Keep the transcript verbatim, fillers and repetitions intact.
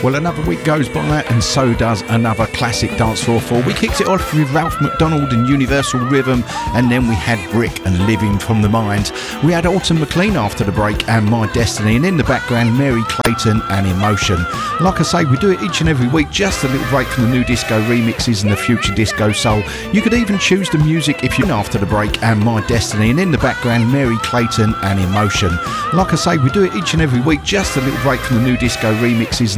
Well, another week goes by and so does another classic dance floor fall. We kicked it off with Ralph McDonald and Universal Rhythm, and then we had Brick and Living from the Mind. We had Alton McLean after the break and My Destiny, and in the background Mary Clayton and Emotion. Like I say, we do it each and every week, just a little break from the new disco remixes and the future disco soul. You could even choose the music if you're after the break and My Destiny, and in the background Mary Clayton and Emotion. Like I say, we do it each and every week, just a little break from the new disco remixes